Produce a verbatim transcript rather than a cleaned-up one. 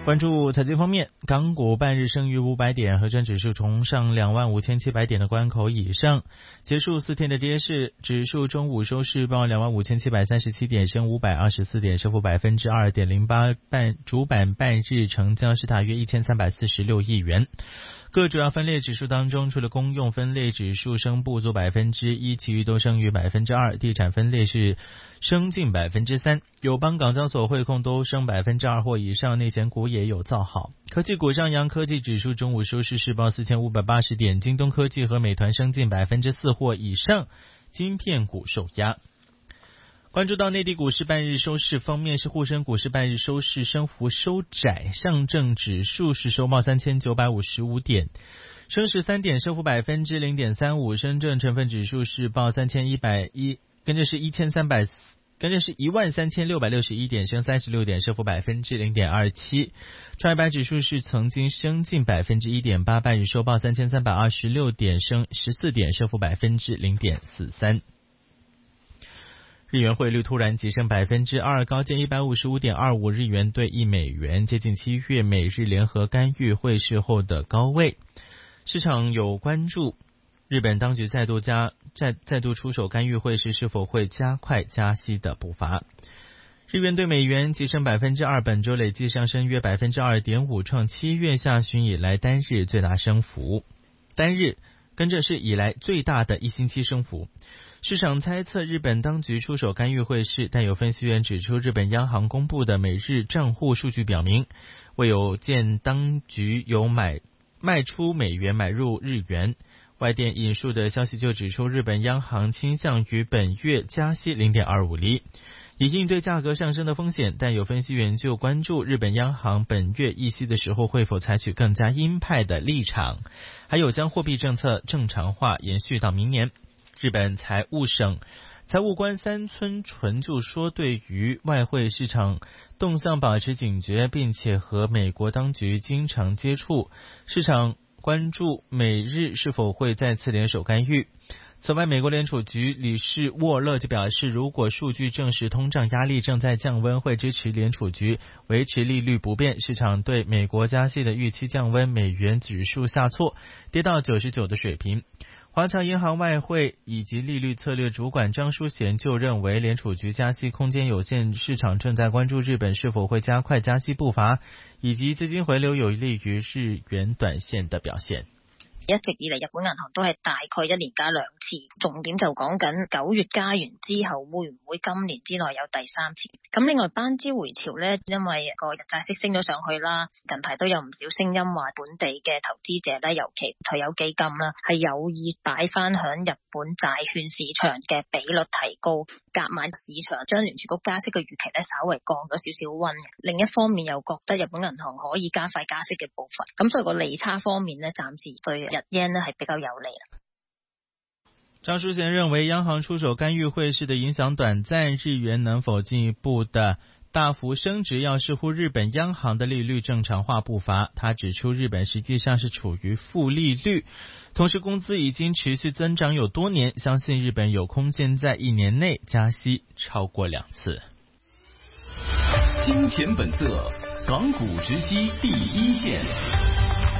关注财经方面，港股半日升逾五百点，恒生指数重上两万五千七百点的关口以上，结束四天的跌势。指数中午收市报两万五千七百三十七点，升五百二十四点，升幅百分之二点零八。半主板半日成交是大约一千三百四十六亿元。各主要分类指数当中，除了公用分类指数升不足百分之一，其余都升逾百分之二。地产分类是升近百分之三，友邦、港交所、汇控都升百分之二或以上，内险股也有造好。科技股上扬，科技指数中午收市是报四千五百八十点，京东科技和美团升近百分之四或以上，晶片股受压。关注到内地股市半日收市方面，是沪深股市半日收市升幅收窄，上证指数是收报三千九百五十五点，升十三点，升幅百分之零点三五。深圳成分指数是报三千一百一，跟着是一千三百，跟着是一万三千六百六十一点，升三十六点，升幅百分之零点二七。创业板指数是曾经升近百分之一点八，半日收报三千三百二十六点，升十四点，升幅百分之零点四三。日元汇率突然急升百分之二，高见一百五十五点二五日元兑一美元，接近七月美日联合干预会市后的高位。市场有关注日本当局再度加再再度出手干预汇市，是否会加快加息的步伐。日元对美元急升百分之二，本周累计上升约百分之二点五，创七月下旬以来单日最大升幅，单日跟着是以来最大的一星期升幅。市场猜测日本当局出手干预汇市，但有分析员指出，日本央行公布的每日账户数据表明，未有见当局有买卖出美元买入日元。外电引述的消息就指出，日本央行倾向于本月加息 零点二五 厘，以应对价格上升的风险，但有分析员就关注日本央行本月议息的时候会否采取更加鹰派的立场，还有将货币政策正常化延续到明年。日本财务省财务官三村纯就说，对于外汇市场动向保持警觉，并且和美国当局经常接触，市场关注美日是否会再次联手干预。此外，美国联储局理事沃勒就表示，如果数据证实通胀压力正在降温，会支持联储局维持利率不变。市场对美国加息的预期降温，美元指数下挫，跌到九十九的水平。华侨银行外汇以及利率策略主管张淑贤就认为，联储局加息空间有限，市场正在关注日本是否会加快加息步伐，以及资金回流有利于日元短線的表現。 一直以嚟日本銀行都係大概一年加兩次，重點就講緊九月加完之後會唔會今年之內有第三次。咁另外班資回潮呢，因為個日債息升咗上去啦，近排都有唔少聲音話本地嘅投資者呢，尤其退休基金啦，係有意擺翻響日本債券市場嘅比率提高，夾埋市場將聯儲局加息嘅預期呢稍微降咗少少溫。另一方面又覺得日本銀行可以加快加息嘅步伐，咁所以個利差方面呢，暫時對日元呢係比較有利。 张淑贤认为，央行出手干预汇市的影响短暂，日元能否进一步的大幅升值要视乎日本央行的利率正常化步伐。他指出，日本实际上是处于负利率，同时工资已经持续增长有多年，相信日本有空间在一年内加息超过两次。 金钱本色，港股直击第一线。